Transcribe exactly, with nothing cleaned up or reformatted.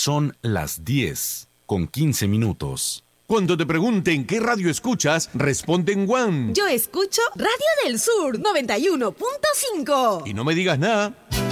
Son las diez con quince minutos. Cuando te pregunten qué radio escuchas, responde en One. Yo escucho Radio del Sur noventa y uno punto cinco. Y no me digas nada.